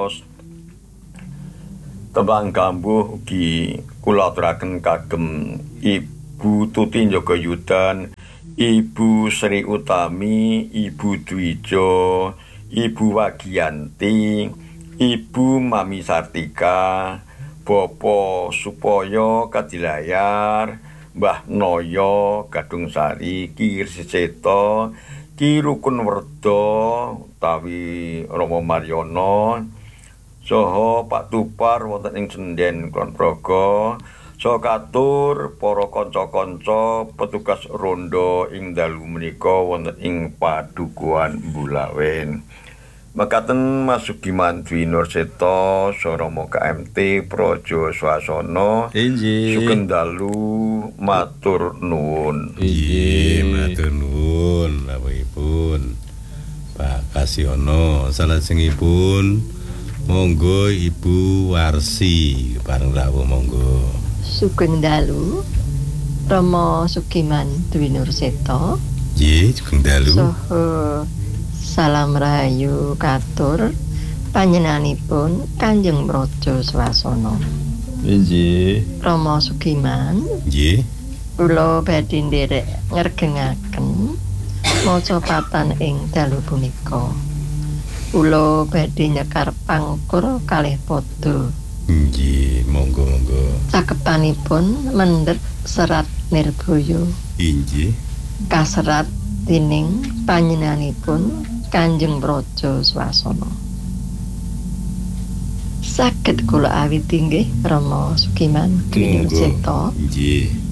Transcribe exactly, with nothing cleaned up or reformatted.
pawartos tembang gambuh ugi kula aturaken kagem Ibu Tuti Njogayudan, Ibu Sri Utami, Ibu Dwijo, Ibu Wagiyanti, Ibu Mami Sartika, Bapak Supoyo Kadilayar, Mbah Noyo Gadung Sari, Ki Siseta, Ki Rukun Werda utawi Rama Maryono, saha Pak Tupar wonten ing Sendhen Kulon Progo, saha katur para kanca-kanca petugas ronda ing dalu menika wonten ing Padukuhan Mbulawen. Mekaten Mas Sugiman Dwi Nurseta Sarama K M T Praja Swasana. Inggih. Sugeng dalu matur nuwun. Inggih, matur nuwun Bapakipun. Pak Kasyono salajengipun monggo Ibu Warsi bareng rawuh monggo. Sugeng dalu Rama Sugiman Dwi Nurseta. Nggih, sugeng dalu. Saha salam rahayu katur panjenenganipun Kanjeng Praja Swasana. Nggih. Rama Sugiman. Nggih. Kula badhe nderek ngregengaken macapatan ing dalu punika. Kula badhe nyekar pangkur kalih pada. Nggih, monggo-monggo. Cakepanipun mendhet Serat Nirbaya. Inggih. Kaserat dening panjenenganipun Kanjeng Praja Swasana. Saged kula awiti nggih Rama Sugiman Dwi Nurseta. Nggih.